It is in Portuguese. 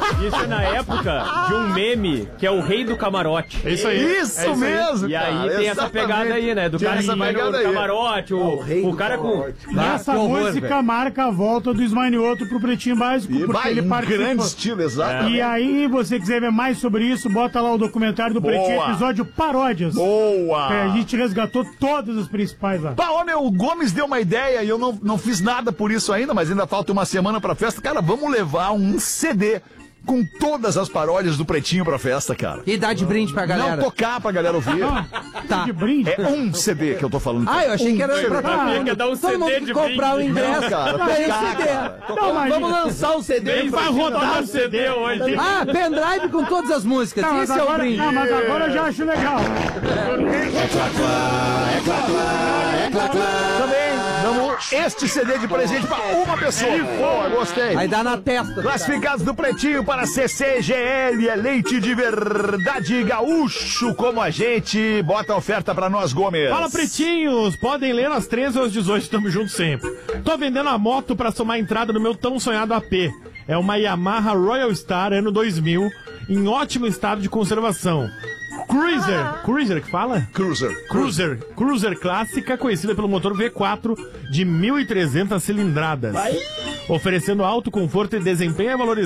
Isso é na época de um meme que é o rei do camarote. Isso aí. Isso mesmo, E cara, aí tem essa pegada aí, né? Do cara no camarote, o cara com... Essa música marca a volta do Ismanioto pro Pretinho Básico, E porque vai ele em participa. grande estilo, exato. E aí, você quiser ver mais sobre isso, bota lá o documentário do Pretinho, episódio Paródias. Boa! A gente resgatou todas as principais lá. Bah, meu, o Gomes deu uma ideia e eu não fiz nada por isso ainda, mas ainda falta uma semana pra festa. Cara, vamos levar um CD com todas as paródias do Pretinho pra festa, cara. E dá de brinde pra galera. Não tocar pra galera ouvir. Tá. De brinde? É um CD que eu tô falando. Eu achei que era pra todo mundo. Quer dar um Todo mundo CD que de comprar o brinde. ingresso. Não, cara, ganha tocar, o CD. cara. Não, mas Vamos lançar o CD. Nem vai rodar o CD hoje. Pendrive com todas as músicas. Não, mas Esse é o agora, brinde. não, mas agora eu já acho legal. Também damos este CD de presente pra uma pessoa. Boa, gostei. Aí dá na testa. Classificados do Pretinho para CCGL, é leite de verdade gaúcho como a gente. Bota a oferta pra nós, Gomes. Fala, pretinhos! Podem ler às 13 ou às 18, tamo junto sempre. Tô vendendo a moto pra somar a entrada no meu tão sonhado AP. É uma Yamaha Royal Star, ano 2000, em ótimo estado de conservação. Cruiser que fala? Cruiser clássica, conhecida pelo motor V4 de 1.300 cilindradas. Oferecendo alto conforto e desempenho é valorizado.